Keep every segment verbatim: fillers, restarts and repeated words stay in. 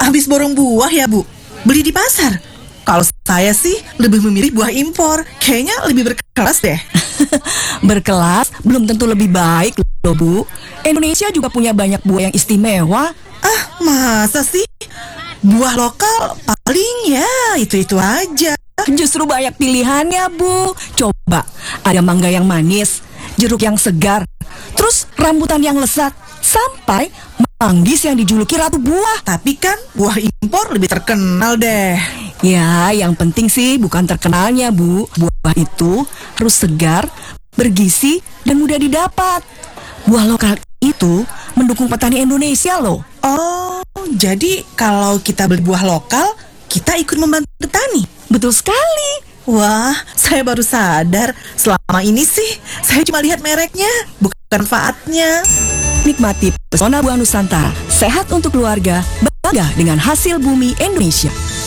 habis borong buah ya, Bu? Beli di pasar? Kalau saya sih lebih memilih buah impor. Kayaknya lebih berkelas deh. Berkelas belum tentu lebih baik loh, Bu. Indonesia juga punya banyak buah yang istimewa. Ah, masa sih? Buah lokal paling ya itu-itu aja. Justru banyak pilihannya, Bu. Coba, ada mangga yang manis, jeruk yang segar, terus rambutan yang lezat, sampai manggis yang dijuluki ratu buah. Tapi kan buah impor lebih terkenal deh. Ya, yang penting sih bukan terkenalnya, Bu. Buah itu harus segar, bergizi, dan mudah didapat. Buah lokal itu mendukung petani Indonesia loh. Oh, jadi kalau kita beli buah lokal, kita ikut membantu petani. Betul sekali. Wah, saya baru sadar. Selama ini sih, saya cuma lihat mereknya, bukan manfaatnya. Nikmati pesona buah Nusantara. Sehat untuk keluarga, bangga dengan hasil bumi Indonesia.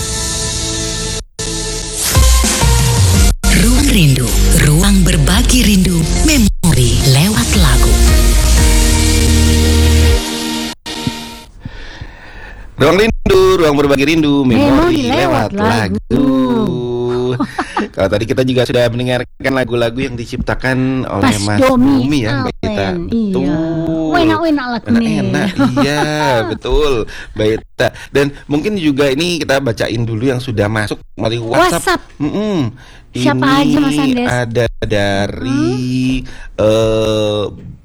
Ruang Rindu, ruang berbagi rindu, memori lewat lagu. Ruang Rindu, ruang berbagi rindu, memori, memori lewat, lewat lagu. lagu. Kalau tadi kita juga sudah mendengarkan lagu-lagu yang diciptakan oleh Mas Mas Domi Domi ya, Mbak Ita. Allen, iya. Betul. Enak-enak lagu nih. Enak, iya, betul, Mbak Ita. Dan mungkin juga ini kita bacain dulu yang sudah masuk melalui WhatsApp. WhatsApp. Mm-mm. Siapa Ini aja, Mas Andes? ada dari eh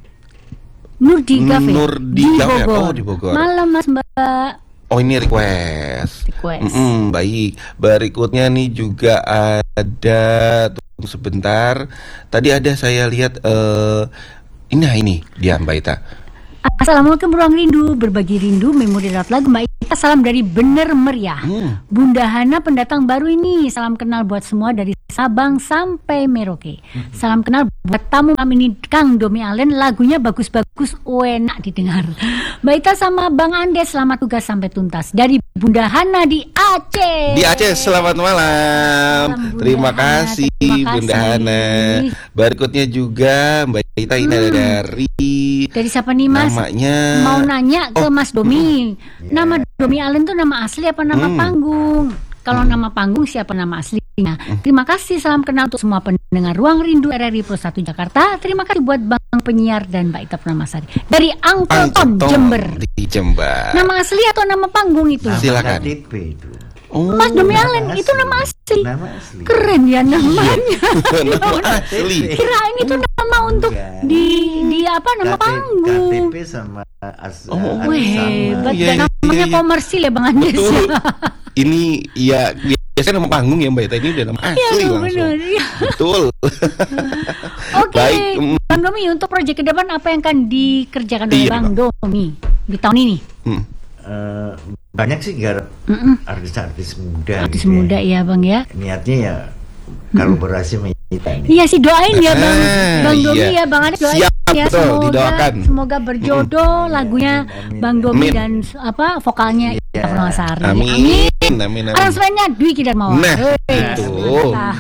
Nurdika Fe, Nurdika di Fe. Bogor. Oh, di Bogor. Malam Mas Mbak. Oh, ini request. Request. Mm-mm, baik. Berikutnya nih juga ada, tunggu sebentar. Tadi ada saya lihat eh ini ini dia Mbak Ita. Assalamualaikum ruang rindu, berbagi rindu, memori lewat lagu. Mbak Ita, salam dari Bener Meriah. Hmm. Bunda Hana pendatang baru ini. Salam kenal buat semua dari Sabang sampai Merauke. Salam kenal buat tamu kami ini, Kang Domi Allen. Lagunya bagus-bagus, enak didengar. Mbak Ita sama Bang Andes, selamat tugas sampai tuntas. Dari Bunda Hana di Aceh. Di Aceh, selamat malam. Salam Bunda Terima Hana, kasih terima Bunda kasih. Hana. Berikutnya juga Mbak Ita ini ada dari Dari siapa nih Mas? namanya. Mau nanya ke Oh, Mas Domi. Nama Domi Allen tuh nama asli apa nama Hmm. panggung? Kalau nama panggung siapa nama aslinya? Terima kasih, salam kenal untuk semua pendengar Ruang Rindu R R I Pro satu Jakarta. Terima kasih buat Bang Penyiar dan Mbak Ita Pramasari. Dari Angkoton, Angkoton Jember. di Jember. Nama asli atau nama panggung itu? Silakan. K T P itu. Oh, Mas Domi Nama Allen asli. itu nama asli. Nama asli. Keren ya namanya. nama asli. Kirain itu nama untuk Enggak. di di apa nama K T- panggung. K T P sama as, Oh, as- Wah, sama. hebat Iya, dan iya, namanya iya. komersil ya Bang Andes. Betul. Ini ya biasanya nama panggung ya Mbak Ita, ini udah nama asli Iya langsung. benar. Iya. Betul. Oke, Baik. mm, Bang Domi, untuk proyek ke depan apa yang akan dikerjakan oleh Iya, Bang Domi di tahun ini? hmm. Eh, banyak sih garap Mm-mm. artis-artis muda. Artis gitu ya. muda ya Bang ya. Niatnya ya kalau berhasil kita ini. Iya sih, doain ya Bang Ah, Bang Domi iya. ya Bang Ades, doain Siap, ya, betul, semoga didoakan. semoga berjodoh lagunya Amin, Bang amin. Domi Amin. dan apa vokalnya Iya. Ita Purnamasari. Amin. Amin, amin. Aransemennya Dwiki Darmawan. Nah, Weh, itu. mantap.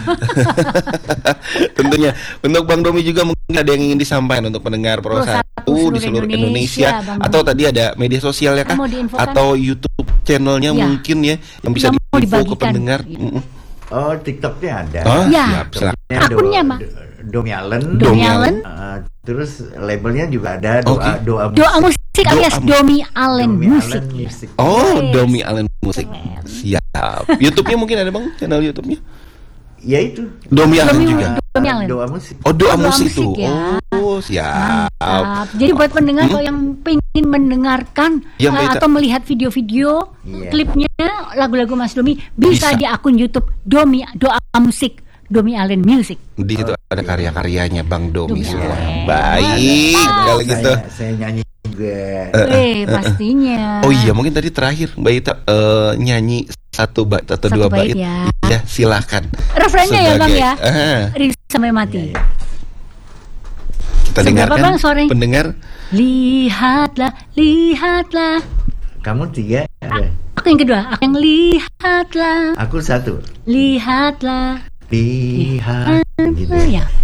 Tentunya untuk Bang Domi juga mungkin ada yang ingin disampaikan untuk pendengar Pro Pro satu satu di seluruh seluruh Indonesia, Indonesia, Bang atau Domi. tadi ada media sosialnya kah? Mau diinfokan? Atau YouTube channelnya Ya. mungkin ya yang bisa Yang mau diinfo ke dibagikan. pendengar. Iya. Mm-mm. Oh, TikToknya ada. Oh, Ya. siap, silakan. TikToknya Akunnya, Do- Mak. Do- Domi Allen. Domi Domi Allen. Eh, terus labelnya juga ada doa Oke. doa Doa musik alias Doa- Domi Allen Domi Musik. Allen Music. Oh, Yes. Domi Allen Musik. Keren. Siap. YouTube-nya mungkin ada Bang, channel YouTube-nya. Ya itu. Domi Allen Domi- juga. Domi Allen. Doa musik. Oh, doa, Doa musik musik tuh. ya. Oh, siap. Mantap. Jadi buat pendengar Hmm? kalau yang pengen mendengarkan Ya, Mbak uh, Ita. atau melihat video-video Iya. klipnya lagu-lagu Mas Domi bisa, Bisa. di akun YouTube Domi Doa Musik Domi Allen Music. Di situ ada karya-karyanya Bang Domi Domi semua. Allen. Baik, Mantap. kalau gitu. Saya, saya nyanyi juga. Eh pastinya. Oh iya, mungkin tadi terakhir Mbak Ita eh, nyanyi satu bait atau Satu dua bait bait. ya. Iya, silakan. Refrennya ya Bang Sebagai- ya. Ah, Rindu sampai mati. Iya, kita Seberapa, dengarkan Bang, suaranya? pendengar. Lihatlah, lihatlah. Kamu tiga ada. Aku yang kedua, aku yang lihatlah, Aku satu. lihatlah. Lihat gitu. Ya.